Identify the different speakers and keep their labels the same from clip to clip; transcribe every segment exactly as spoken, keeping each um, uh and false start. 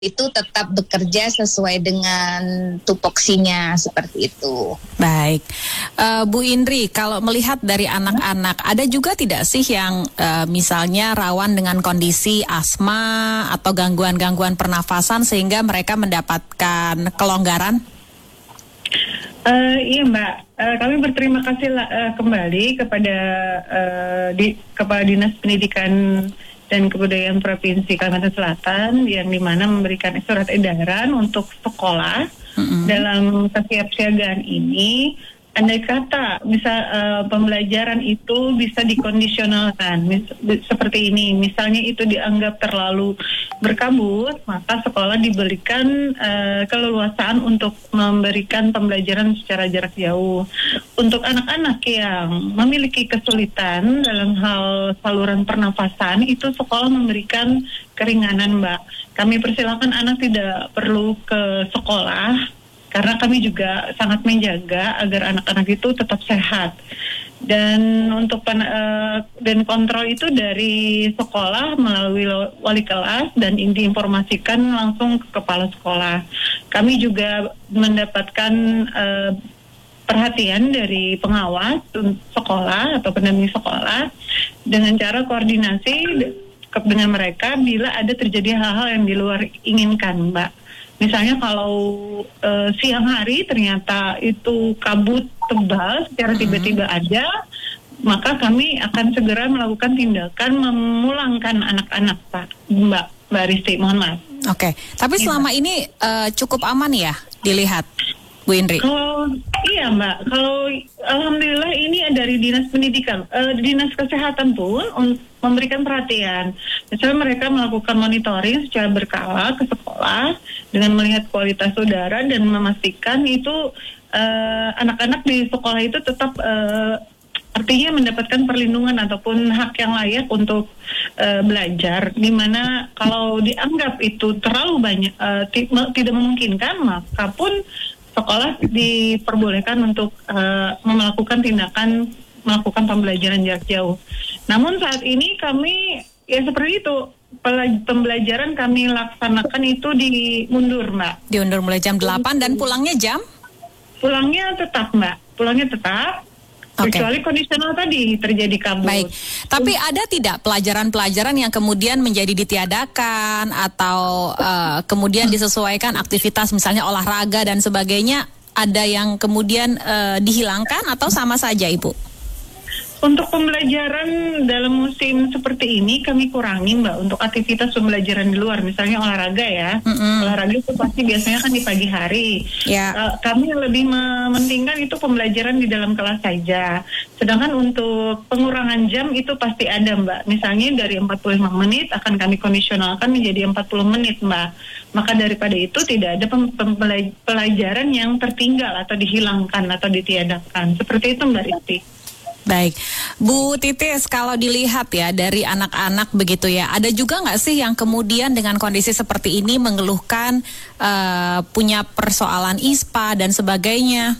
Speaker 1: itu tetap bekerja sesuai dengan tupoksinya seperti itu.
Speaker 2: Baik, uh, Bu Indri, kalau melihat dari anak-anak, ada juga tidak sih yang uh, misalnya rawan dengan kondisi asma atau gangguan-gangguan pernafasan sehingga mereka mendapatkan kelonggaran?
Speaker 3: Uh, iya Mbak, uh, kami berterima kasih uh, kembali kepada uh, di, Kepala Dinas Pendidikan dan Kebudayaan Provinsi Kalimantan Selatan yang dimana memberikan surat edaran untuk sekolah mm-hmm. dalam kesiapsiagaan ini. Andai kata bisa uh, pembelajaran itu bisa dikondisionalkan mis- seperti ini, misalnya itu dianggap terlalu berkabut, maka sekolah diberikan uh, keleluasaan untuk memberikan pembelajaran secara jarak jauh. Untuk anak-anak yang memiliki kesulitan dalam hal saluran pernafasan, itu sekolah memberikan keringanan, Mbak. Kami persilakan anak tidak perlu ke sekolah, karena kami juga sangat menjaga agar anak-anak itu tetap sehat. Dan untuk pen, uh, dan kontrol itu dari sekolah melalui wali kelas dan diinformasikan langsung ke kepala sekolah. Kami juga mendapatkan uh, perhatian dari pengawas sekolah atau pendamping sekolah dengan cara koordinasi dengan mereka bila ada terjadi hal-hal yang di luar inginkan, Mbak. Misalnya kalau uh, siang hari ternyata itu kabut tebal secara tiba-tiba ada, maka kami akan segera melakukan tindakan memulangkan anak-anak, Pak, Mbak, Mbak Risti, mohon maaf.
Speaker 2: Oke, tapi selama ya. ini uh, cukup aman ya dilihat, Bu Indri?
Speaker 3: Kalau iya Mbak, kalau alhamdulillah ini dari Dinas Pendidikan, uh, Dinas Kesehatan pun un- memberikan perhatian. Misalnya mereka melakukan monitoring secara berkala ke sekolah dengan melihat kualitas udara dan memastikan itu uh, anak-anak di sekolah itu tetap uh, artinya mendapatkan perlindungan ataupun hak yang layak untuk uh, belajar. Dimana kalau dianggap itu terlalu banyak uh, t- tidak memungkinkan, maka pun sekolah diperbolehkan untuk uh, melakukan tindakan melakukan pembelajaran jarak jauh. Namun saat ini kami ya seperti itu, pembelajaran kami laksanakan itu diundur, Mbak.
Speaker 2: Diundur mulai jam delapan dan pulangnya jam?
Speaker 3: Pulangnya tetap, Mbak. Pulangnya tetap. Okay. Kecuali kondisional tadi terjadi kabut.
Speaker 2: Baik, tapi ada tidak pelajaran-pelajaran yang kemudian menjadi ditiadakan atau uh, kemudian disesuaikan aktivitas misalnya olahraga dan sebagainya, ada yang kemudian uh, dihilangkan atau sama saja, Ibu?
Speaker 3: Untuk pembelajaran dalam musim seperti ini kami kurangi, Mbak, untuk aktivitas pembelajaran di luar, misalnya olahraga ya. Mm-hmm. Olahraga itu pasti biasanya kan di pagi hari. Yeah. Uh, kami lebih mementingkan itu pembelajaran di dalam kelas saja. Sedangkan untuk pengurangan jam itu pasti ada, Mbak. Misalnya dari empat puluh lima menit akan kami kondisionalkan menjadi empat puluh menit, Mbak. Maka daripada itu tidak ada pem- pem- pelajaran yang tertinggal atau dihilangkan atau ditiadakan. Seperti itu, Mbak Riti.
Speaker 2: Baik, Bu Titis, kalau dilihat ya dari anak-anak begitu ya, ada juga nggak sih yang kemudian dengan kondisi seperti ini mengeluhkan uh, punya persoalan I S P A dan sebagainya?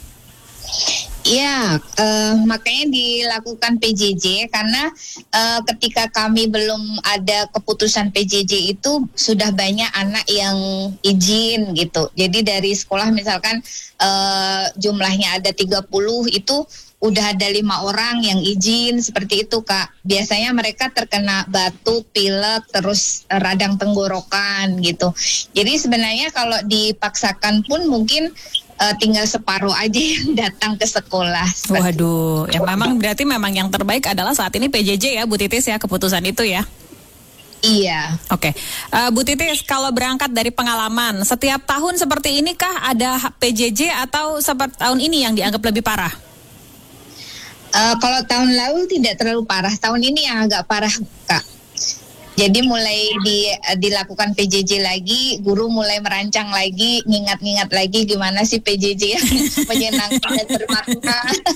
Speaker 1: Ya, uh, makanya dilakukan P J J karena uh, ketika kami belum ada keputusan P J J itu sudah banyak anak yang izin gitu. Jadi dari sekolah misalkan uh, jumlahnya ada tiga puluh itu udah ada lima orang yang izin seperti itu, Kak. Biasanya mereka terkena batuk, pilek, terus radang tenggorokan gitu. Jadi sebenarnya kalau dipaksakan pun mungkin uh, tinggal separuh aja yang datang ke sekolah.
Speaker 2: Waduh, ya memang berarti memang yang terbaik adalah saat ini P J J ya, Bu Titis ya, keputusan itu ya.
Speaker 1: Iya.
Speaker 2: Oke, okay. uh, Bu Titis, kalau berangkat dari pengalaman, setiap tahun seperti ini kah ada P J J atau seperti tahun ini yang dianggap lebih parah?
Speaker 1: Uh, kalau tahun lalu tidak terlalu parah, tahun ini yang agak parah, Kak. Jadi mulai di, uh, dilakukan P J J lagi, guru mulai merancang lagi, ngingat-ngingat lagi gimana sih P J J yang menyenangkan dan bermakna.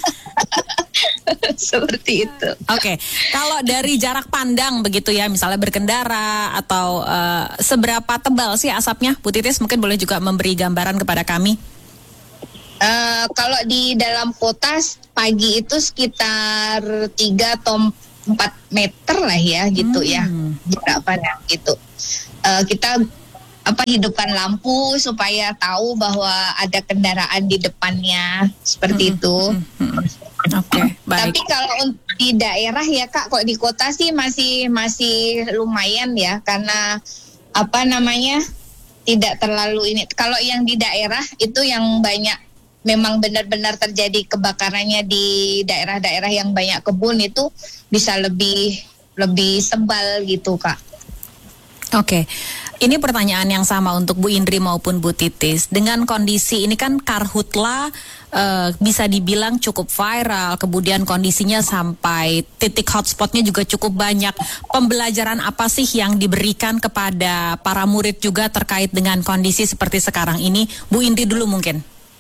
Speaker 1: Seperti itu.
Speaker 2: Oke, okay. Kalau dari jarak pandang begitu ya, misalnya berkendara atau uh, seberapa tebal sih asapnya, Bu Titis mungkin boleh juga memberi gambaran kepada kami.
Speaker 1: Uh, kalau di dalam kota pagi itu sekitar tiga atau empat meter lah ya gitu hmm. ya jarak pandang gitu. Uh, kita apa hidupkan lampu supaya tahu bahwa ada kendaraan di depannya seperti
Speaker 2: Mm-mm.
Speaker 1: itu.
Speaker 2: Mm-mm. Oke, okay, baik.
Speaker 1: Tapi kalau un- di daerah ya Kak, kok di kota sih masih masih lumayan ya, karena apa namanya tidak terlalu ini. Kalau yang di daerah itu yang banyak memang benar-benar terjadi kebakarannya di daerah-daerah yang banyak kebun itu bisa lebih lebih tebal gitu Kak.
Speaker 2: Oke, ini pertanyaan yang sama untuk Bu Indri maupun Bu Titis. Dengan kondisi ini kan karhutla uh, bisa dibilang cukup viral, kemudian kondisinya sampai titik hotspotnya juga cukup banyak. Pembelajaran apa sih yang diberikan kepada para murid juga terkait dengan kondisi seperti sekarang ini? Bu Indri dulu mungkin.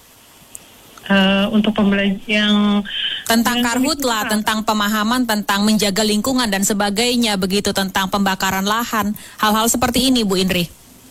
Speaker 3: Uh, untuk pembelajaran yang
Speaker 2: Tentang
Speaker 3: yang
Speaker 2: karhutla, tentang pemahaman, tentang menjaga lingkungan dan sebagainya, begitu, tentang pembakaran lahan. Hal-hal seperti ini, Bu Indri.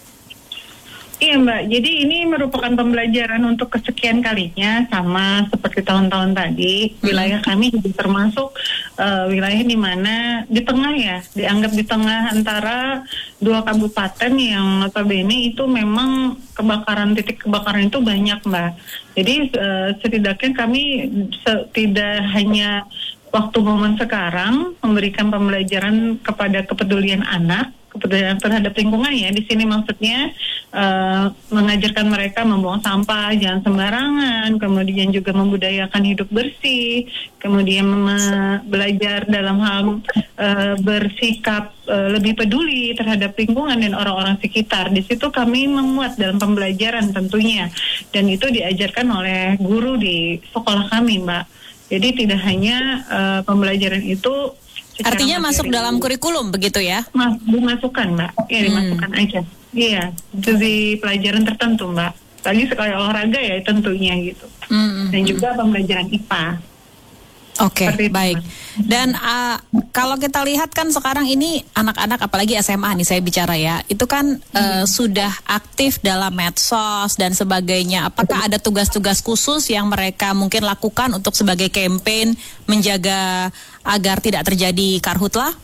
Speaker 3: Iya Mbak, jadi ini merupakan pembelajaran untuk kesekian kalinya, sama seperti tahun-tahun tadi. Wilayah kami juga termasuk uh, wilayah di mana di tengah ya, dianggap di tengah antara dua kabupaten yang notabene itu memang kebakaran, titik kebakaran itu banyak Mbak. Jadi uh, setidaknya kami se- tidak hanya waktu momen sekarang memberikan pembelajaran kepada kepedulian anak, kepedulian terhadap lingkungan ya. Di sini maksudnya uh, mengajarkan mereka membuang sampah jangan sembarangan, kemudian juga membudayakan hidup bersih, kemudian me- belajar dalam hal uh, bersikap uh, lebih peduli terhadap lingkungan dan orang-orang sekitar. Di situ kami memuat dalam pembelajaran tentunya, dan itu diajarkan oleh guru di sekolah kami Mbak. Jadi tidak hanya uh, pembelajaran itu
Speaker 2: artinya
Speaker 3: materi,
Speaker 2: masuk dalam kurikulum begitu ya?
Speaker 3: Mas, dimasukkan Mbak, ya
Speaker 2: Hmm.
Speaker 3: dimasukkan aja. Iya, itu di pelajaran tertentu Mbak. Lagi sekali olahraga ya tentunya gitu.
Speaker 2: Hmm.
Speaker 3: Dan juga pembelajaran I P A.
Speaker 2: Oke,
Speaker 3: Seperti itu,
Speaker 2: baik.
Speaker 3: Mas.
Speaker 2: Dan uh, kalau kita lihat kan sekarang ini anak-anak apalagi S M A nih saya bicara ya, itu kan uh, sudah aktif dalam medsos dan sebagainya. Apakah ada tugas-tugas khusus yang mereka mungkin lakukan untuk sebagai campaign menjaga agar tidak terjadi karhutla?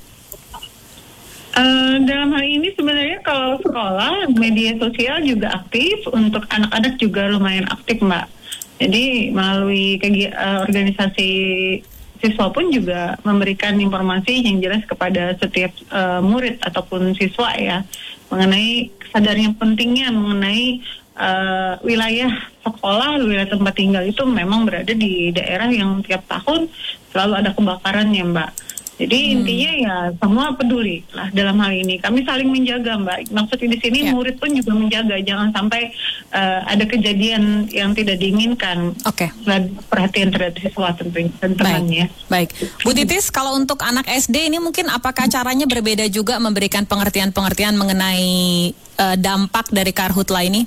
Speaker 3: Uh, dalam hal ini sebenarnya kalau sekolah, media sosial juga aktif, untuk anak-anak juga lumayan aktif Mbak. Jadi melalui kegi- uh, organisasi siswa pun juga memberikan informasi yang jelas kepada setiap uh, murid ataupun siswa ya, mengenai kesadaran yang pentingnya mengenai uh, wilayah sekolah, wilayah tempat tinggal itu memang berada di daerah yang tiap tahun selalu ada kebakarannya Mbak. Jadi hmm. intinya ya semua peduli lah dalam hal ini. Kami saling menjaga Mbak. Maksudnya di sini
Speaker 2: ya.
Speaker 3: Murid pun juga menjaga, jangan sampai uh, ada kejadian yang tidak diinginkan.
Speaker 2: Oke.
Speaker 3: Okay. Perhatian terhadap siswa tentunya dan temannya.
Speaker 2: Baik. Bu Titis, kalau untuk anak S D ini mungkin apakah caranya berbeda juga memberikan pengertian-pengertian mengenai uh, dampak dari karhutla ini?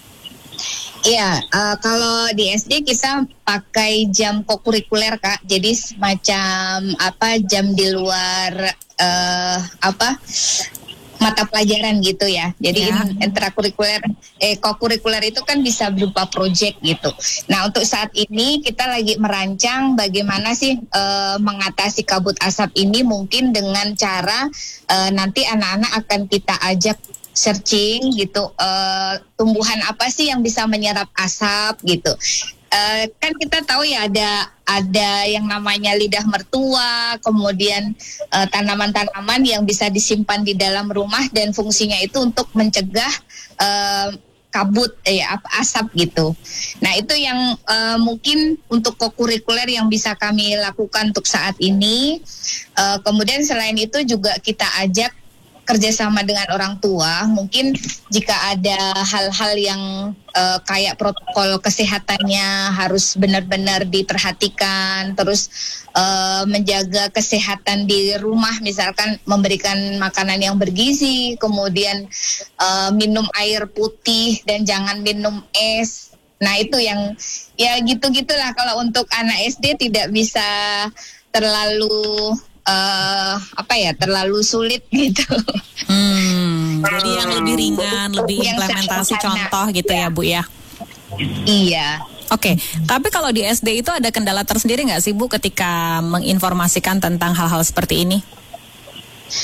Speaker 1: Iya, uh, kalau di S D kita pakai jam kokurikuler Kak, jadi semacam apa jam di luar uh, apa mata pelajaran gitu ya. Jadi
Speaker 2: ya.
Speaker 1: intrakurikuler, eh kokurikuler itu kan bisa berupa project gitu. Nah untuk saat ini kita lagi merancang bagaimana sih uh, mengatasi kabut asap ini, mungkin dengan cara uh, nanti anak-anak akan kita ajak searching gitu, uh, tumbuhan apa sih yang bisa menyerap asap gitu. Uh, kan kita tahu ya ada ada yang namanya lidah mertua, kemudian uh, tanaman-tanaman yang bisa disimpan di dalam rumah dan fungsinya itu untuk mencegah uh, kabut eh asap gitu. Nah itu yang uh, mungkin untuk kokurikuler yang bisa kami lakukan untuk saat ini. Uh, kemudian selain itu juga kita ajak kerjasama dengan orang tua, mungkin jika ada hal-hal yang uh, kayak protokol kesehatannya harus benar-benar diperhatikan, terus uh, menjaga kesehatan di rumah, misalkan memberikan makanan yang bergizi, kemudian uh, minum air putih dan jangan minum es. Nah itu yang ya gitu-gitulah. Kalau untuk anak S D tidak bisa terlalu Uh, apa ya terlalu sulit gitu.
Speaker 2: Hmm, jadi yang lebih ringan, lebih
Speaker 1: yang
Speaker 2: implementasi contoh gitu ya. ya Bu ya.
Speaker 1: Iya.
Speaker 2: Oke, okay. Tapi kalau di S D itu ada kendala tersendiri nggak sih Bu ketika menginformasikan tentang hal-hal seperti ini?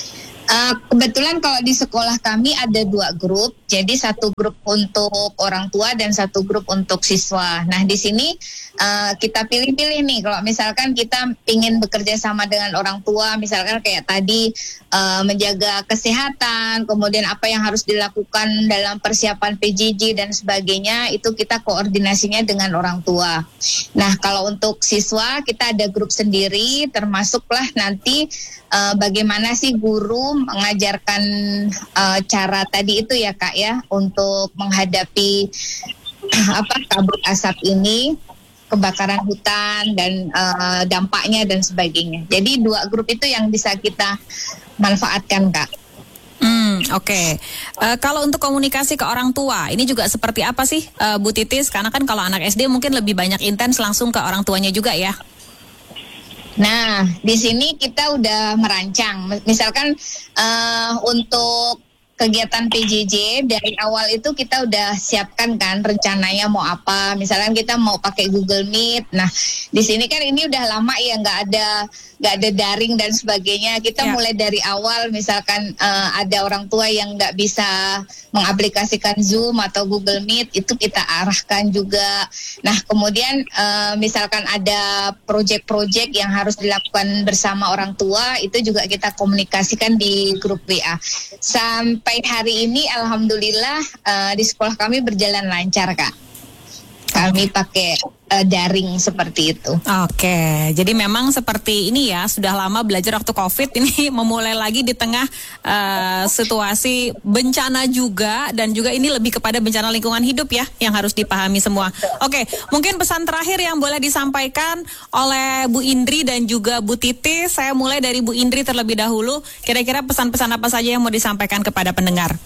Speaker 1: Uh, kebetulan kalau di sekolah kami ada dua grup, jadi satu grup untuk orang tua dan satu grup untuk siswa. Nah di sini uh, kita pilih-pilih nih, kalau misalkan kita ingin bekerja sama dengan orang tua, misalkan kayak tadi uh, menjaga kesehatan, kemudian apa yang harus dilakukan dalam persiapan P J J dan sebagainya, itu kita koordinasinya dengan orang tua. Nah kalau untuk siswa kita ada grup sendiri, termasuklah nanti uh, bagaimana sih guru mengajarkan uh, cara tadi itu ya Kak ya, untuk menghadapi apa kabut asap ini, kebakaran hutan dan uh, dampaknya dan sebagainya. Jadi dua grup itu yang bisa kita manfaatkan Kak.
Speaker 2: Hmm, oke. Okay. Uh, kalau untuk komunikasi ke orang tua, ini juga seperti apa sih uh, Bu Titis? Karena kan kalau anak S D mungkin lebih banyak intens langsung ke orang tuanya juga ya.
Speaker 1: Nah, di sini kita udah merancang. Misalkan uh, untuk kegiatan P J J dari awal itu kita udah siapkan kan rencananya mau apa. Misalkan kita mau pakai Google Meet. Nah, di sini kan ini udah lama ya nggak ada nggak ada daring dan sebagainya. Kita ya. mulai dari awal. Misalkan uh, ada orang tua yang nggak bisa mengaplikasikan Zoom atau Google Meet, itu kita arahkan juga. Nah, kemudian uh, misalkan ada proyek-proyek yang harus dilakukan bersama orang tua, itu juga kita komunikasikan di grup W A. Sampai hari ini alhamdulillah uh, di sekolah kami berjalan lancar Kak. Kami pakai uh, daring seperti itu.
Speaker 2: Oke, jadi memang seperti ini ya, sudah lama belajar waktu COVID, ini memulai lagi di tengah uh, situasi bencana juga, dan juga ini lebih kepada bencana lingkungan hidup ya, yang harus dipahami semua. Oke, mungkin pesan terakhir yang boleh disampaikan oleh Bu Indri dan juga Bu Titis. Saya mulai dari Bu Indri terlebih dahulu. Kira-kira pesan-pesan apa saja yang mau disampaikan kepada pendengar?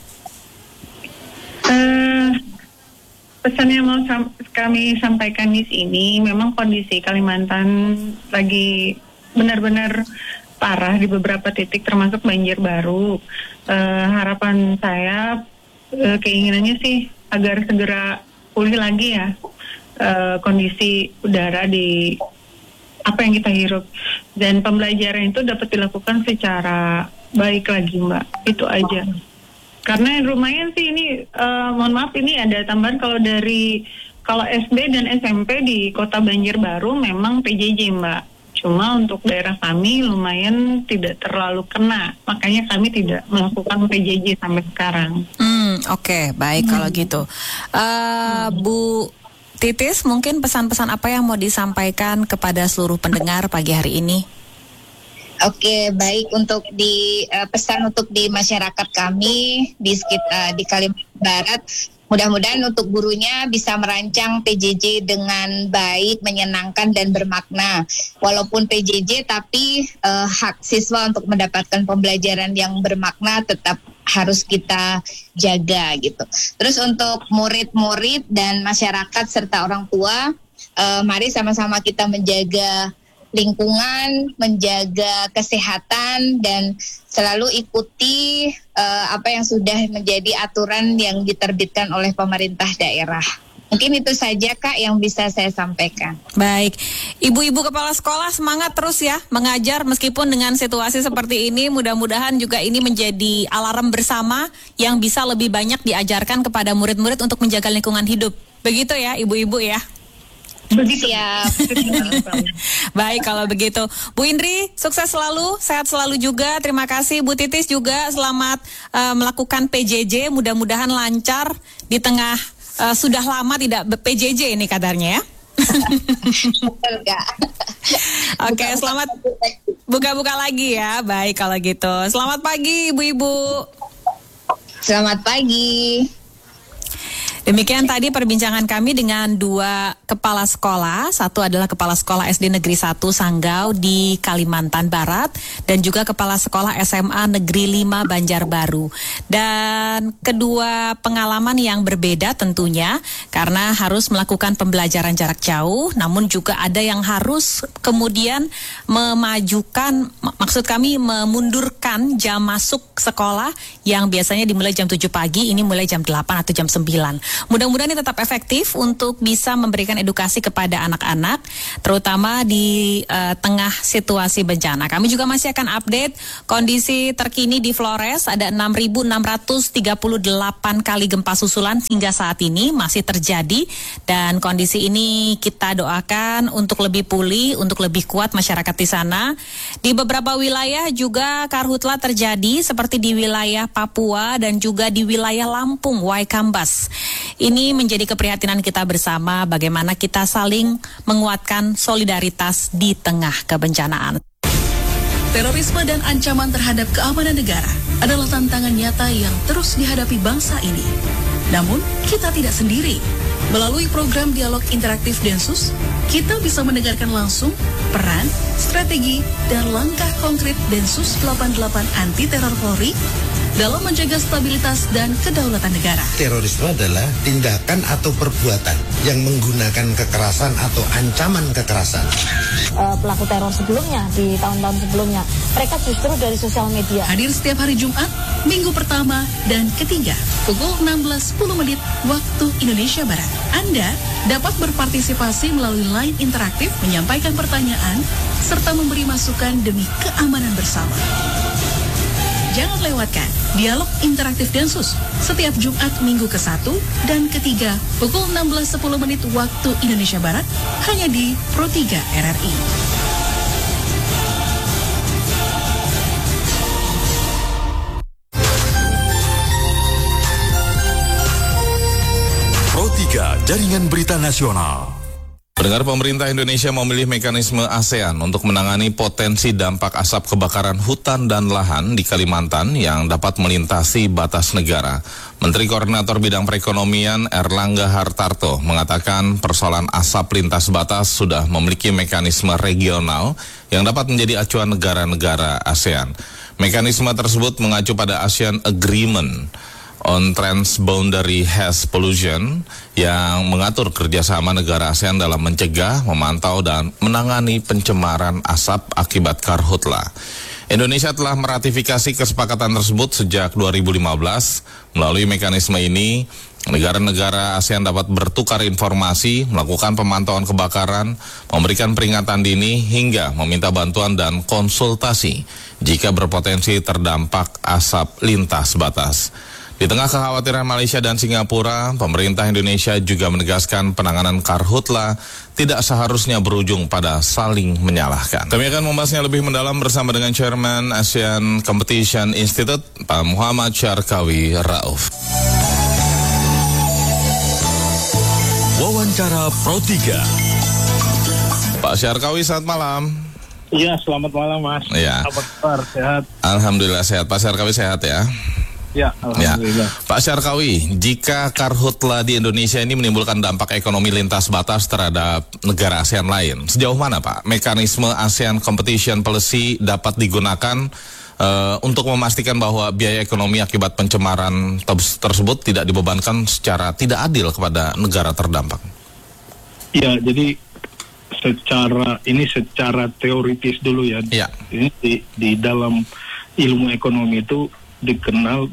Speaker 3: Uh... Pesan yang mau sam- kami sampaikan di sini, memang kondisi Kalimantan lagi benar-benar parah di beberapa titik, termasuk banjir baru. Uh, harapan saya, uh, keinginannya sih agar segera pulih lagi ya uh, kondisi udara di apa yang kita hirup, dan pembelajaran itu dapat dilakukan secara baik lagi Mbak. Itu aja. Karena lumayan sih ini, uh, mohon maaf ini ada tambahan kalau dari kalau S D dan S M P di Kota Banjarbaru memang P J J Mbak. Cuma untuk daerah kami lumayan tidak terlalu kena, makanya kami tidak melakukan P J J sampai sekarang.
Speaker 2: Hmm, oke, okay, baik hmm. kalau gitu. Uh, Bu Titis, mungkin pesan-pesan apa yang mau disampaikan kepada seluruh pendengar pagi hari ini?
Speaker 1: Oke, baik, untuk di uh, pesan untuk di masyarakat kami di sekitar uh, di Kalimantan Barat, mudah-mudahan untuk gurunya bisa merancang P J J dengan baik, menyenangkan dan bermakna. Walaupun P J J, tapi uh, hak siswa untuk mendapatkan pembelajaran yang bermakna tetap harus kita jaga gitu. Terus untuk murid-murid dan masyarakat serta orang tua, uh, mari sama-sama kita menjaga lingkungan, menjaga kesehatan, dan selalu ikuti uh, apa yang sudah menjadi aturan yang diterbitkan oleh pemerintah daerah. Mungkin itu saja Kak yang bisa saya sampaikan.
Speaker 2: Baik, ibu-ibu kepala sekolah semangat terus ya mengajar meskipun dengan situasi seperti ini. Mudah-mudahan juga ini menjadi alarm bersama yang bisa lebih banyak diajarkan kepada murid-murid untuk menjaga lingkungan hidup. Begitu ya ibu-ibu ya.
Speaker 1: Begitu ya.
Speaker 2: Baik kalau begitu, Bu Indri sukses selalu, sehat selalu juga. Terima kasih Bu Titis juga, selamat uh, melakukan P J J, mudah-mudahan lancar di tengah uh, sudah lama tidak P J J ini kadarnya ya. Oke, selamat buka-buka lagi ya. Baik kalau gitu, selamat pagi ibu-ibu.
Speaker 1: Selamat pagi.
Speaker 2: Demikian tadi perbincangan kami dengan dua kepala sekolah. Satu adalah Kepala Sekolah S D Negeri satu Sanggau di Kalimantan Barat, dan juga Kepala Sekolah S M A Negeri lima Banjarbaru. Dan kedua pengalaman yang berbeda tentunya, karena harus melakukan pembelajaran jarak jauh, namun juga ada yang harus kemudian memajukan, maksud kami memundurkan jam masuk sekolah yang biasanya dimulai jam tujuh pagi, ini mulai jam delapan atau jam sembilan. Mudah-mudahan ini tetap efektif untuk bisa memberikan memberikan edukasi kepada anak-anak, terutama di uh, tengah situasi bencana. Kami juga masih akan update kondisi terkini di Flores. Ada enam ribu enam ratus tiga puluh delapan kali gempa susulan hingga saat ini masih terjadi, dan kondisi ini kita doakan untuk lebih pulih, untuk lebih kuat masyarakat di sana. Di beberapa wilayah juga karhutla terjadi seperti di wilayah Papua dan juga di wilayah Lampung, Waikambas. Ini menjadi keprihatinan kita bersama bagaimana kita saling menguatkan solidaritas di tengah kebencanaan.
Speaker 4: Terorisme dan ancaman terhadap keamanan negara adalah tantangan nyata yang terus dihadapi bangsa ini. Namun, kita tidak sendiri. Melalui program dialog interaktif Densus, kita bisa mendengarkan langsung peran, strategi, dan langkah konkret Densus delapan puluh delapan Anti Teror Polri dalam menjaga stabilitas dan kedaulatan negara.
Speaker 5: Terorisme adalah tindakan atau perbuatan yang menggunakan kekerasan atau ancaman kekerasan.
Speaker 6: Uh, pelaku teror sebelumnya, di tahun-tahun sebelumnya, mereka justru dari sosial media.
Speaker 4: Hadir setiap hari Jumat, minggu pertama dan ketiga, pukul enam belas sepuluh menit waktu Indonesia Barat. Anda dapat berpartisipasi melalui line interaktif, menyampaikan pertanyaan, serta memberi masukan demi keamanan bersama. Jangan lewatkan dialog interaktif Densus setiap Jumat minggu ke satu dan ketiga pukul enam belas sepuluh menit waktu Indonesia Barat hanya di Pro tiga R R I.
Speaker 7: Pro tiga Jaringan Berita Nasional.
Speaker 8: Pendengar, pemerintah Indonesia memilih mekanisme ASEAN untuk menangani potensi dampak asap kebakaran hutan dan lahan di Kalimantan yang dapat melintasi batas negara. Menteri Koordinator Bidang Perekonomian Erlangga Hartarto mengatakan persoalan asap lintas batas sudah memiliki mekanisme regional yang dapat menjadi acuan negara-negara ASEAN. Mekanisme tersebut mengacu pada ASEAN Agreement on Transboundary Haze Pollution yang mengatur kerjasama negara ASEAN dalam mencegah, memantau, dan menangani pencemaran asap akibat karhutla. Indonesia telah meratifikasi kesepakatan tersebut sejak dua ribu lima belas. Melalui mekanisme ini, negara-negara ASEAN dapat bertukar informasi, melakukan pemantauan kebakaran, memberikan peringatan dini, hingga meminta bantuan dan konsultasi jika berpotensi terdampak asap lintas batas. Di tengah kekhawatiran Malaysia dan Singapura, pemerintah Indonesia juga menegaskan penanganan karhutla tidak seharusnya berujung pada saling menyalahkan. Kami akan membahasnya lebih mendalam bersama dengan Chairman ASEAN Competition Institute, Pak Muhammad Syarkawi Rauf.
Speaker 7: Wawancara Pro tiga.
Speaker 8: Pak Syarkawi, selamat malam.
Speaker 9: Iya, selamat malam, Mas.
Speaker 8: Iya.
Speaker 9: Apa kabar? Sehat?
Speaker 8: Alhamdulillah sehat. Pak Syarkawi sehat ya?
Speaker 9: Ya, alhamdulillah.
Speaker 8: Ya. Pak Syarkawi, jika karhutla di Indonesia ini menimbulkan dampak ekonomi lintas batas terhadap negara ASEAN lain, sejauh mana Pak mekanisme ASEAN Competition Policy dapat digunakan uh, untuk memastikan bahwa biaya ekonomi akibat pencemaran tersebut tidak dibebankan secara tidak adil kepada negara terdampak?
Speaker 9: Ya, jadi secara ini secara teoritis dulu ya.
Speaker 8: Ya.
Speaker 9: Ini di, di dalam ilmu ekonomi itu dikenal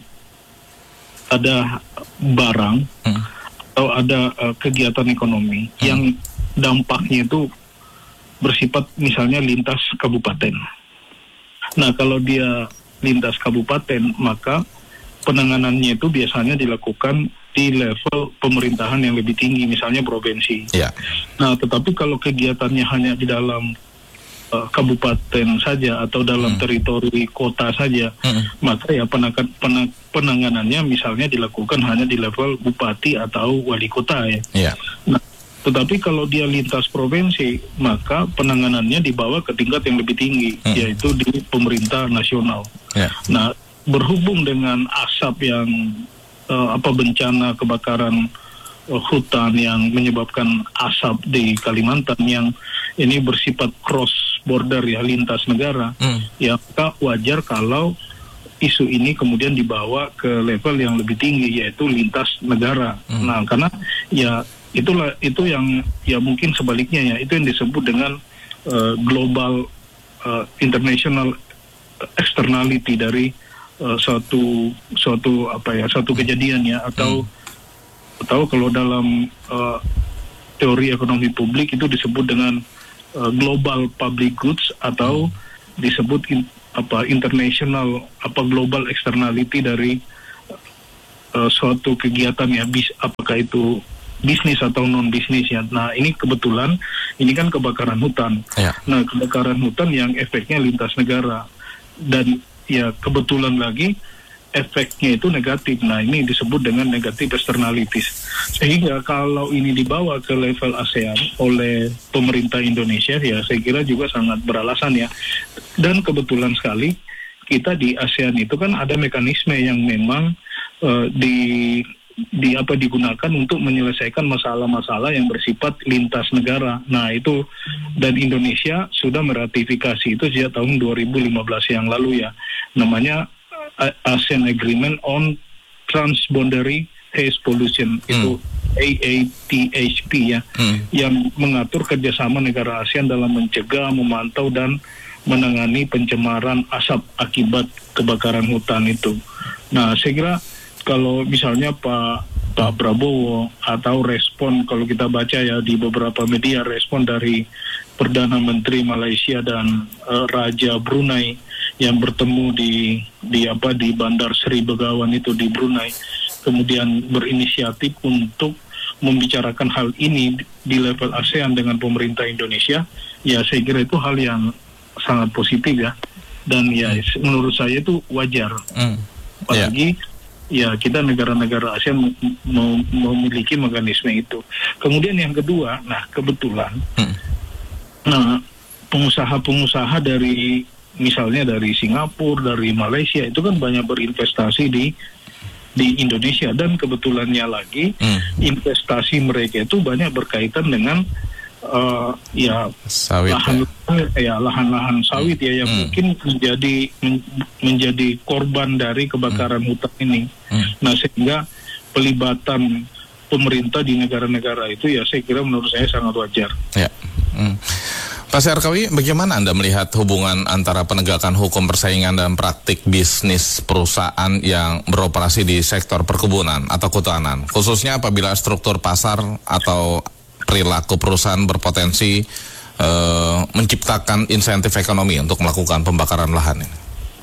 Speaker 9: ada barang hmm. atau ada uh, kegiatan ekonomi hmm. yang dampaknya itu bersifat misalnya lintas kabupaten. Nah, kalau dia lintas kabupaten, maka penanganannya itu biasanya dilakukan di level pemerintahan yang lebih tinggi, misalnya provinsi.
Speaker 8: Yeah. Nah,
Speaker 9: tetapi kalau kegiatannya hanya di dalam uh, kabupaten saja atau dalam hmm. teritori kota saja, hmm. maka ya penang- penang- penanganannya misalnya dilakukan hanya di level bupati atau wali kota ya.
Speaker 8: Yeah.
Speaker 9: Nah, tetapi kalau dia lintas provinsi, maka penanganannya dibawa ke tingkat yang lebih tinggi, hmm. yaitu di pemerintah nasional.
Speaker 8: Yeah.
Speaker 9: Nah, berhubung dengan asap yang uh, apa bencana kebakaran uh, hutan yang menyebabkan asap di Kalimantan yang ini bersifat cross border ya, lintas negara, hmm. ya maka wajar kalau isu ini kemudian dibawa ke level yang lebih tinggi, yaitu lintas negara. Hmm. Nah, karena ya itulah itu yang ya mungkin sebaliknya ya, itu yang disebut dengan uh, global uh, international externality dari uh, suatu suatu apa ya suatu kejadian ya, atau hmm. atau kalau dalam uh, teori ekonomi publik itu disebut dengan uh, global public goods atau disebut in, apa international apa global externality dari uh, suatu kegiatan ya, bis, apakah itu bisnis atau non bisnis ya. Nah ini kebetulan ini kan kebakaran hutan. Ya. Nah kebakaran hutan yang efeknya lintas negara dan ya kebetulan lagi efeknya itu negatif. Nah ini disebut dengan negative externalities. Sehingga kalau ini dibawa ke level ASEAN oleh pemerintah Indonesia ya saya kira juga sangat beralasan ya. Dan kebetulan sekali kita di ASEAN itu kan ada mekanisme yang memang uh, di di apa digunakan untuk menyelesaikan masalah-masalah yang bersifat lintas negara. Nah itu dan Indonesia sudah meratifikasi itu sejak tahun dua ribu lima belas yang lalu ya. Namanya ASEAN Agreement on Transboundary Haze Pollution hmm. itu A A T H P ya, hmm. yang mengatur kerjasama negara ASEAN dalam mencegah, memantau dan menangani pencemaran asap akibat kebakaran hutan itu. Nah, saya kira kalau misalnya Pak Pak Prabowo atau respon kalau kita baca ya di beberapa media respon dari Perdana Menteri Malaysia dan uh, Raja Brunei yang bertemu di di apa di Bandar Seri Begawan itu di Brunei, kemudian berinisiatif untuk membicarakan hal ini di level ASEAN dengan pemerintah Indonesia, ya saya kira itu hal yang sangat positif ya, dan ya hmm. menurut saya itu wajar, hmm. apalagi yeah. ya kita negara-negara ASEAN mem- memiliki mekanisme itu. Kemudian yang kedua, nah kebetulan, hmm. nah pengusaha-pengusaha dari misalnya dari Singapura, dari Malaysia itu kan banyak berinvestasi di di Indonesia dan kebetulannya lagi hmm. investasi mereka itu banyak berkaitan dengan uh, ya sawit, lahan ya. ya lahan-lahan sawit hmm. ya yang hmm. mungkin menjadi men, menjadi korban dari kebakaran hmm. hutan ini. Hmm. Nah sehingga pelibatan pemerintah di negara-negara itu ya saya kira menurut saya sangat wajar.
Speaker 8: Ya. Hmm. Pak Syarkawi, bagaimana Anda melihat hubungan antara penegakan hukum persaingan dan praktik bisnis perusahaan yang beroperasi di sektor perkebunan atau kehutanan, khususnya apabila struktur pasar atau perilaku perusahaan berpotensi uh, menciptakan insentif ekonomi untuk melakukan pembakaran lahan ini?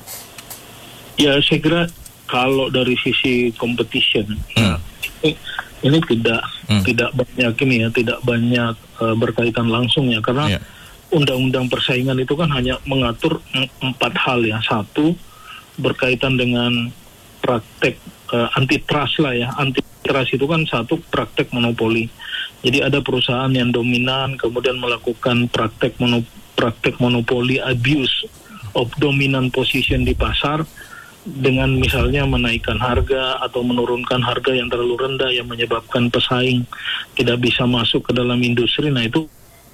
Speaker 9: Ya, saya kira kalau dari sisi competition, hmm. ya, ini, ini tidak hmm. tidak banyak ini ya, tidak banyak uh, berkaitan langsung ya, karena yeah. Undang-undang persaingan itu kan hanya mengatur empat hal ya. Satu, berkaitan dengan praktek uh, antitrust lah ya. Antitrust itu kan satu praktek monopoli. Jadi ada perusahaan yang dominan kemudian melakukan praktek mono, praktek monopoli, abuse of dominant position di pasar dengan misalnya menaikkan harga atau menurunkan harga yang terlalu rendah yang menyebabkan pesaing tidak bisa masuk ke dalam industri. Nah itu.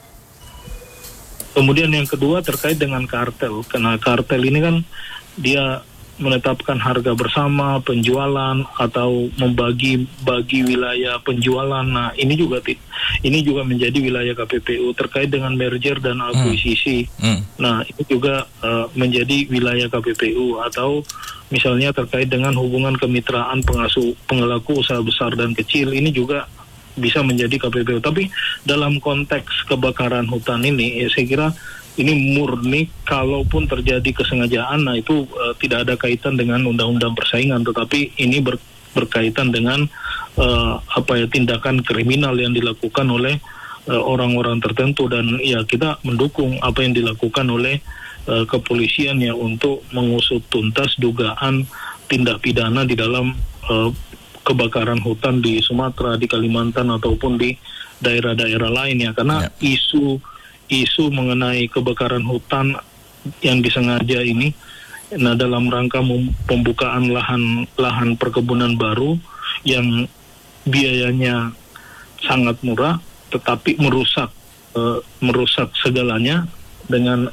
Speaker 9: Kemudian yang kedua terkait dengan kartel, karena kartel ini kan dia menetapkan harga bersama, penjualan atau membagi bagi wilayah penjualan. Nah ini juga ini juga menjadi wilayah K P P U terkait dengan merger dan akuisisi. Hmm. Hmm. Nah ini juga uh, menjadi wilayah K P P U atau misalnya terkait dengan hubungan kemitraan pengasuh pengelaku usaha besar dan kecil, ini juga bisa menjadi K P P U. Tapi dalam konteks kebakaran hutan ini, ya saya kira ini murni kalaupun terjadi kesengajaan, nah itu uh, tidak ada kaitan dengan undang-undang persaingan, tetapi ini ber, berkaitan dengan uh, apa ya tindakan kriminal yang dilakukan oleh uh, orang-orang tertentu, dan ya kita mendukung apa yang dilakukan oleh uh, kepolisian ya untuk mengusut tuntas dugaan tindak pidana di dalam uh, kebakaran hutan di Sumatera, di Kalimantan ataupun di daerah-daerah lain ya, karena ya. isu isu mengenai kebakaran hutan yang disengaja ini, nah dalam rangka pembukaan lahan lahan perkebunan baru yang biayanya sangat murah, tetapi merusak uh, merusak segalanya dengan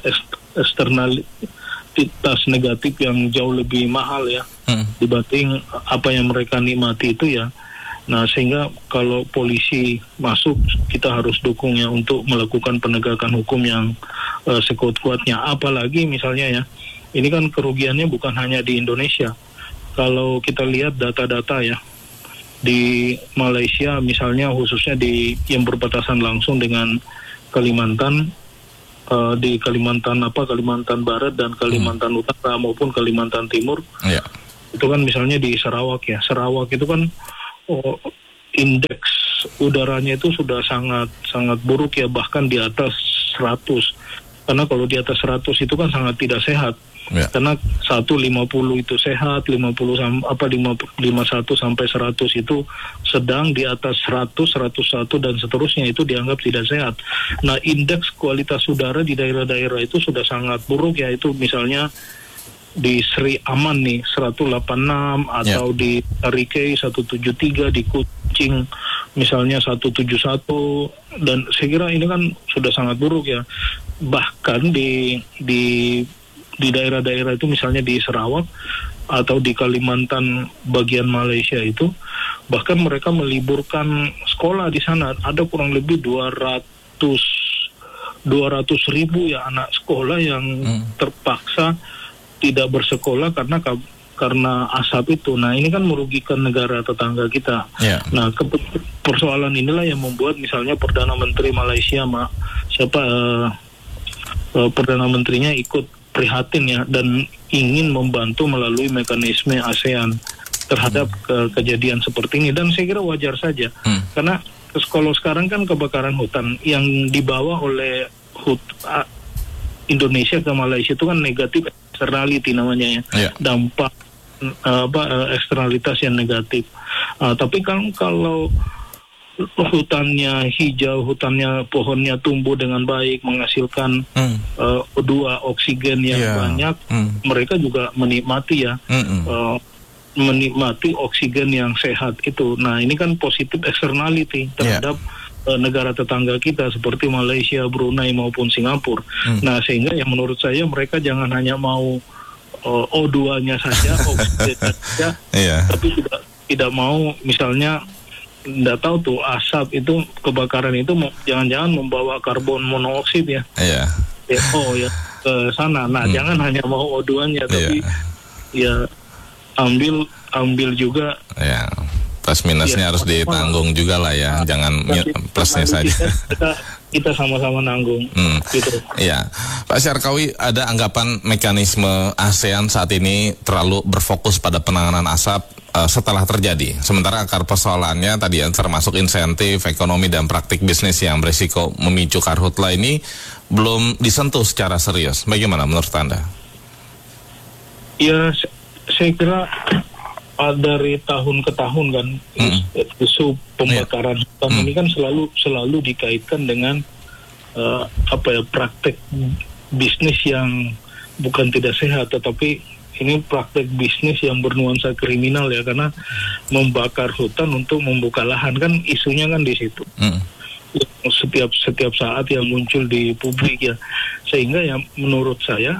Speaker 9: eksternalitas negatif yang jauh lebih mahal ya. Hmm. dibanding apa yang mereka nikmati itu ya. Nah sehingga kalau polisi masuk kita harus dukung ya untuk melakukan penegakan hukum yang uh, sekuat-kuatnya. Apalagi misalnya ya, ini kan kerugiannya bukan hanya di Indonesia. Kalau kita lihat data-data ya, di Malaysia misalnya, khususnya di yang berbatasan langsung dengan Kalimantan, uh, di Kalimantan apa Kalimantan Barat dan Kalimantan hmm. Utara maupun Kalimantan Timur, yeah. itu kan misalnya di Sarawak ya, Sarawak itu kan oh, indeks udaranya itu sudah sangat sangat buruk ya, bahkan di atas seratus. Karena kalau di atas seratus itu kan sangat tidak sehat. Ya. Karena seratus lima puluh itu sehat, lima puluh apa lima puluh satu sampai seratus itu sedang, di atas seratus, seratus satu dan seterusnya itu dianggap tidak sehat. Nah, indeks kualitas udara di daerah-daerah itu sudah sangat buruk ya, itu misalnya di Sri Aman nih seratus delapan puluh enam atau ya. Di Tarikei seratus tujuh puluh tiga, di Kuching misalnya seratus tujuh puluh satu, dan saya kira ini kan sudah sangat buruk ya. Bahkan di di di daerah-daerah itu misalnya di Sarawak atau di Kalimantan bagian Malaysia itu, bahkan mereka meliburkan sekolah di sana. Ada kurang lebih dua ratus ribu ya anak sekolah yang hmm. terpaksa tidak bersekolah karena karena asap itu. Nah, ini kan merugikan negara tetangga kita. Yeah. Nah, ke, persoalan inilah yang membuat misalnya Perdana Menteri Malaysia, mak siapa uh, uh, Perdana Menterinya ikut prihatin ya, dan ingin membantu melalui mekanisme ASEAN terhadap hmm. ke, kejadian seperti ini. Dan saya kira wajar saja, hmm. karena kalau sekarang kan kebakaran hutan yang dibawa oleh hut, uh, Indonesia ke Malaysia itu kan negatif externality namanya ya, yeah. dampak uh, apa uh, eksternalitas yang negatif. Uh, tapi kan kalau hutannya hijau, hutannya pohonnya tumbuh dengan baik, menghasilkan mm. uh, O dua, oksigen yang yeah. banyak, mm. mereka juga menikmati ya, uh, menikmati oksigen yang sehat itu. Nah, ini kan positif externality terhadap yeah. uh, negara tetangga kita seperti Malaysia, Brunei maupun Singapura. Mm. Nah, sehingga yang menurut saya mereka jangan hanya mau uh, O dua-nya saja, oksigen saja, yeah. tapi tidak tidak mau misalnya nggak tahu tuh asap itu, kebakaran itu jangan-jangan membawa karbon monoksida ya, yeah. C O ya ke sana. Nah, hmm. jangan hanya mau O dua-nya, tapi yeah. ya ambil ambil juga. Yeah. Plus minusnya ya, harus ditanggung juga lah ya, jangan plusnya saja. Kita, kita sama-sama nanggung. Hmm. Gitu. Ya, Pak Syarkawi, ada anggapan mekanisme ASEAN saat ini terlalu berfokus pada penanganan asap uh, setelah terjadi. Sementara akar persoalannya tadi ya, termasuk insentif, ekonomi dan praktik bisnis yang berisiko memicu karhutla ini belum disentuh secara serius. Bagaimana menurut Anda? Ya, saya kira dari tahun ke tahun kan mm. isu pembakaran yeah. hutan mm. ini kan selalu selalu dikaitkan dengan uh, apa ya praktek bisnis yang bukan tidak sehat, tetapi ini praktek bisnis yang bernuansa kriminal ya, karena membakar hutan untuk membuka lahan kan isunya kan di situ. Mm. Setiap setiap saat yang muncul di publik ya, sehingga yang menurut saya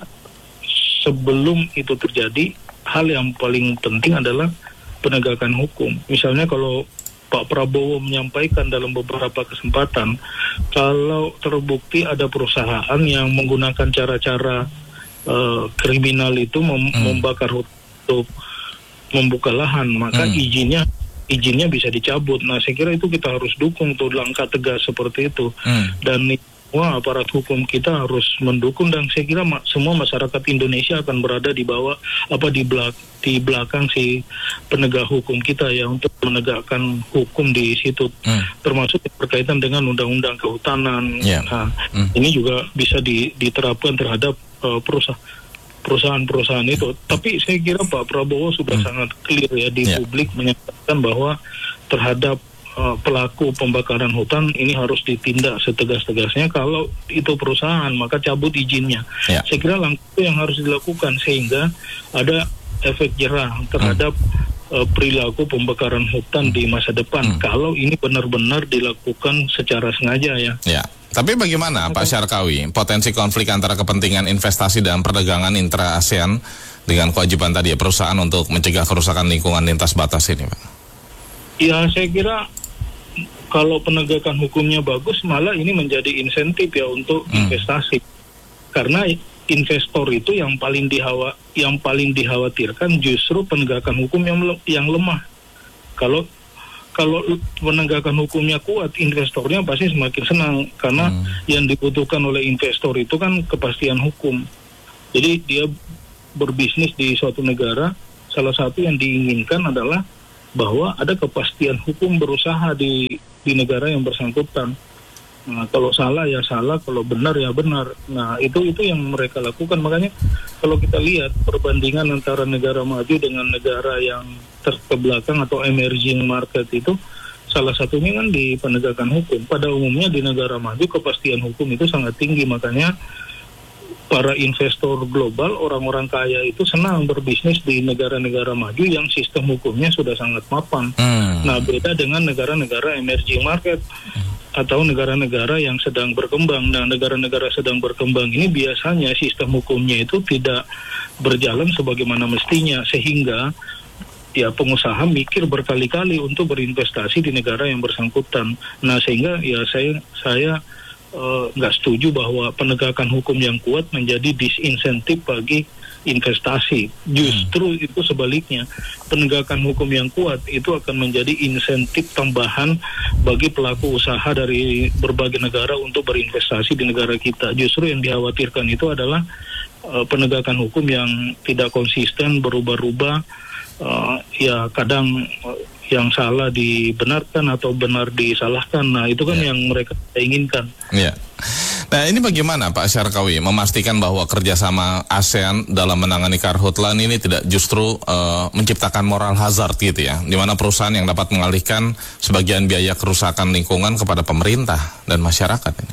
Speaker 9: sebelum itu terjadi, hal yang paling penting adalah penegakan hukum. Misalnya kalau Pak Prabowo menyampaikan dalam beberapa kesempatan, kalau terbukti ada perusahaan yang menggunakan cara-cara uh, kriminal itu mem- hmm. membakar hutan untuk membuka lahan, maka hmm. izinnya izinnya bisa dicabut. Nah, saya kira itu kita harus dukung tuh langkah tegas seperti itu. Hmm. Dan wah, aparat hukum kita harus mendukung, dan saya kira ma- semua masyarakat Indonesia akan berada di bawah apa di belak di belakang si penegak hukum kita ya, untuk menegakkan hukum di situ, hmm. termasuk berkaitan dengan undang-undang kehutanan. Yeah. Nah, hmm. ini juga bisa di, diterapkan terhadap uh, perusahaan perusahaan-perusahaan itu. Tapi saya kira Pak Prabowo sudah hmm. sangat clear ya di yeah. publik menyatakan bahwa terhadap pelaku pembakaran hutan ini harus ditindak setegas-tegasnya. Kalau itu perusahaan, maka cabut izinnya. Ya. Saya kira langkah yang harus dilakukan sehingga ada efek jerah terhadap hmm. uh, perilaku pembakaran hutan hmm. di masa depan. Hmm. Kalau ini benar-benar dilakukan secara sengaja ya. Ya. Tapi bagaimana Pak Syarkawi, potensi konflik antara kepentingan investasi dan perdagangan intra-ASEAN dengan kewajiban tadi ya perusahaan untuk mencegah kerusakan lingkungan lintas batas ini, Pak? Ya, saya kira kalau penegakan hukumnya bagus, malah ini menjadi insentif ya untuk hmm. investasi. Karena investor itu yang paling dihawa, yang paling dikhawatirkan justru penegakan hukum yang yang lemah. Kalau kalau penegakan hukumnya kuat, investornya pasti semakin senang karena hmm. yang dibutuhkan oleh investor itu kan kepastian hukum. Jadi dia berbisnis di suatu negara, salah satu yang diinginkan adalah bahwa ada kepastian hukum berusaha di di negara yang bersangkutan. Nah, kalau salah ya salah, kalau benar ya benar. Nah, itu itu yang mereka lakukan. Makanya kalau kita lihat perbandingan antara negara maju dengan negara yang terbelakang atau emerging market itu, salah satunya kan di penegakan hukum. Pada umumnya di negara maju kepastian hukum itu sangat tinggi, makanya para investor global, orang-orang kaya itu senang berbisnis di negara-negara maju yang sistem hukumnya sudah sangat mapan. Hmm. Nah, beda dengan negara-negara emerging market atau negara-negara yang sedang berkembang. Nah, negara-negara sedang berkembang ini biasanya sistem hukumnya itu tidak berjalan sebagaimana mestinya, sehingga ya pengusaha mikir berkali-kali untuk berinvestasi di negara yang bersangkutan. Nah, sehingga ya saya saya nggak uh, setuju bahwa penegakan hukum yang kuat menjadi disinsentif bagi investasi. Justru hmm. itu sebaliknya, penegakan hukum yang kuat itu akan menjadi insentif tambahan bagi pelaku usaha dari berbagai negara untuk berinvestasi di negara kita. Justru yang dikhawatirkan itu adalah uh, penegakan hukum yang tidak konsisten, berubah-ubah, uh, ya kadang uh, yang salah dibenarkan atau benar disalahkan. Nah, itu kan yeah. yang mereka inginkan.
Speaker 8: Iya. Yeah. Nah, ini bagaimana Pak Syarkawi memastikan bahwa kerjasama ASEAN dalam menangani karhutlan ini tidak justru uh, menciptakan moral hazard gitu ya, di mana perusahaan yang dapat mengalihkan sebagian biaya kerusakan lingkungan kepada pemerintah dan masyarakat ini?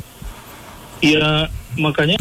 Speaker 9: Iya, makanya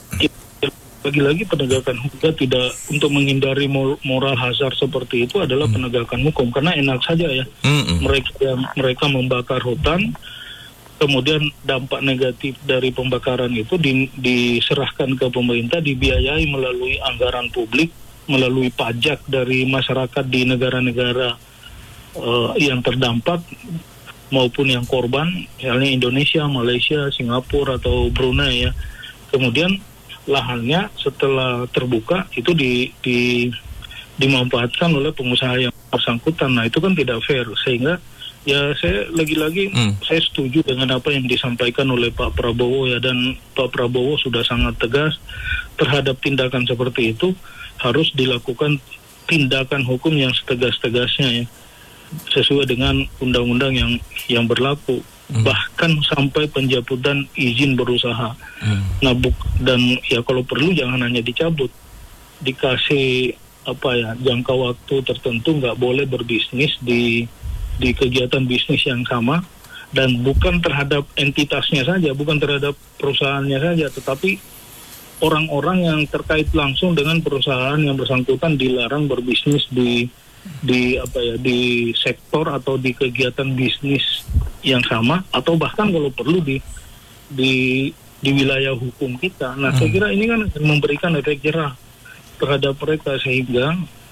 Speaker 9: lagi-lagi penegakan hukum tidak untuk menghindari moral hazard seperti itu adalah hmm. penegakan hukum, karena enak saja ya hmm. mereka mereka membakar hutan, kemudian dampak negatif dari pembakaran itu di, diserahkan ke pemerintah, dibiayai melalui anggaran publik, melalui pajak dari masyarakat di negara-negara uh, yang terdampak maupun yang korban, misalnya Indonesia, Malaysia, Singapura atau Brunei ya. Kemudian lahannya setelah terbuka itu di, di dimanfaatkan oleh pengusaha yang bersangkutan. Nah, itu kan tidak fair, sehingga ya saya lagi-lagi hmm. saya setuju dengan apa yang disampaikan oleh Pak Prabowo ya, dan Pak Prabowo sudah sangat tegas terhadap tindakan seperti itu. Harus dilakukan tindakan hukum yang setegas-tegasnya ya, sesuai dengan undang-undang yang yang berlaku. Hmm. Bahkan sampai pencabutan izin berusaha. Hmm. Nah, buk, dan ya kalau perlu jangan hanya dicabut, dikasih apa ya jangka waktu tertentu, nggak boleh berbisnis di di kegiatan bisnis yang sama, dan bukan terhadap entitasnya saja, bukan terhadap perusahaannya saja, tetapi orang-orang yang terkait langsung dengan perusahaan yang bersangkutan dilarang berbisnis di di apa ya di sektor atau di kegiatan bisnis yang sama, atau bahkan kalau perlu di di di wilayah hukum kita. Nah, hmm. saya kira ini kan memberikan efek jerah terhadap mereka, sehingga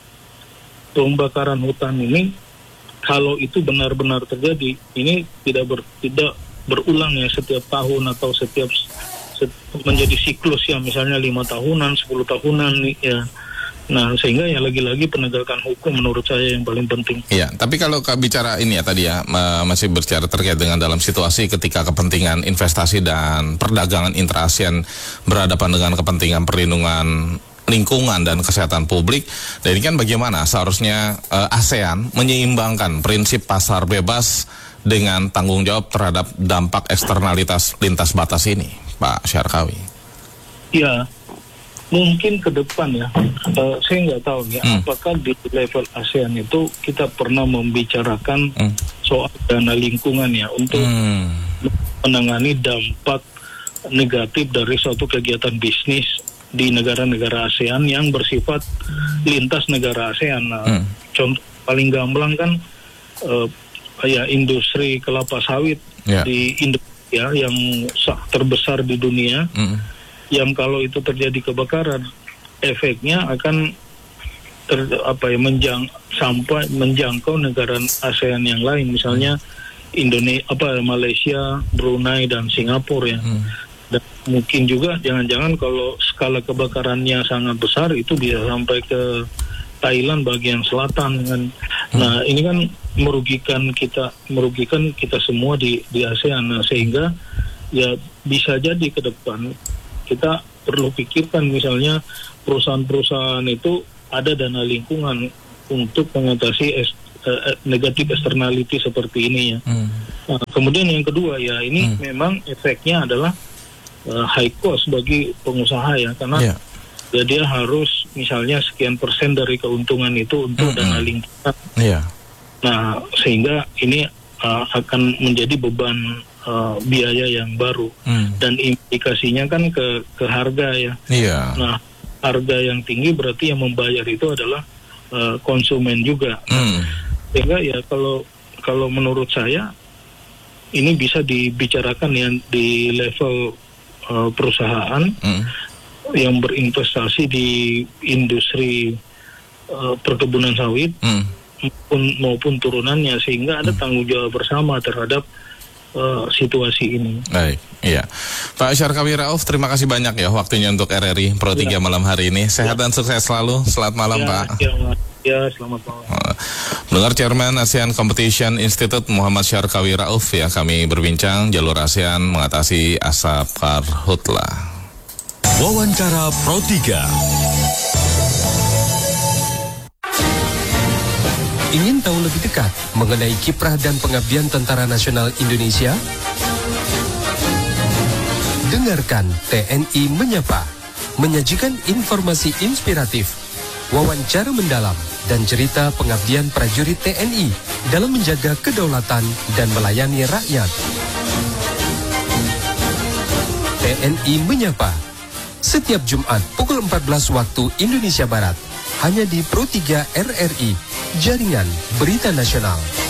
Speaker 9: pembakaran hutan ini kalau itu benar-benar terjadi, ini tidak ber, tidak berulang ya setiap tahun atau setiap set, menjadi siklus ya, misalnya lima tahunan, sepuluh tahunan ya. Nah, sehingga ya lagi-lagi penegakan hukum menurut saya yang paling penting.
Speaker 8: Iya, tapi kalau bicara ini ya tadi ya, masih berbicara terkait dengan dalam situasi ketika kepentingan investasi dan perdagangan intra-ASEAN berhadapan dengan kepentingan perlindungan lingkungan dan kesehatan publik. Dan ini kan bagaimana seharusnya uh, ASEAN menyeimbangkan prinsip pasar bebas dengan tanggung jawab terhadap dampak eksternalitas lintas batas ini, Pak Syarkawi?
Speaker 9: Ya, mungkin ke depan ya, uh, saya nggak tahu ya, hmm. apakah di level ASEAN itu kita pernah membicarakan hmm. soal dana lingkungan ya untuk hmm. menangani dampak negatif dari suatu kegiatan bisnis di negara-negara ASEAN yang bersifat lintas negara ASEAN. Nah, hmm. contoh paling gamblang kan uh, kayak industri kelapa sawit yeah. di Indonesia yang terbesar di dunia. Hmm. Yang kalau itu terjadi kebakaran, efeknya akan ter, apa ya menjang sampai menjangkau negara ASEAN yang lain, misalnya Indonesia, apa Malaysia, Brunei dan Singapura ya. Hmm. Dan mungkin juga jangan-jangan kalau skala kebakarannya sangat besar itu bisa sampai ke Thailand bagian selatan kan. Hmm. Nah, ini kan merugikan kita merugikan kita semua di di ASEAN. Nah, sehingga ya bisa jadi ke depan kita perlu pikirkan misalnya perusahaan-perusahaan itu ada dana lingkungan untuk mengatasi es, uh, negatif externality seperti ini ya. Hmm. Nah, kemudian yang kedua ya ini hmm. memang efeknya adalah uh, high cost bagi pengusaha ya, karena yeah. ya dia harus misalnya sekian persen dari keuntungan itu untuk hmm. dana lingkungan. Yeah. Nah, sehingga ini uh, akan menjadi beban uh, biaya yang baru hmm. dan implikasinya kan ke ke harga ya. Yeah. Nah, harga yang tinggi berarti yang membayar itu adalah uh, konsumen juga. Hmm. Sehingga ya kalau kalau menurut saya ini bisa dibicarakan ya di level uh, perusahaan hmm. yang berinvestasi di industri uh, perkebunan sawit hmm. maupun, maupun turunannya, sehingga ada tanggung jawab bersama terhadap uh, situasi ini. Baik, iya. Pak Syarkawi Rauf, terima kasih banyak ya waktunya untuk R R I Pro tiga ya. Malam hari ini. Sehat ya. Dan sukses selalu. Selamat malam, ya, Pak. Ya, ya, selamat malam. Mendengar Chairman ASEAN Competition Institute Muhammad Syarkawi Rauf ya, kami berbincang jalur ASEAN mengatasi asap karhutla.
Speaker 7: Wawancara Pro tiga.
Speaker 10: Ingin tahu lebih dekat mengenai kiprah dan pengabdian Tentara Nasional Indonesia? Dengarkan T N I Menyapa, menyajikan informasi inspiratif, wawancara mendalam, dan cerita pengabdian prajurit T N I dalam menjaga kedaulatan dan melayani rakyat. T N I Menyapa, setiap Jumat pukul empat belas waktu Indonesia Barat, hanya di Pro tiga R R I, Jaringan Berita Nasional.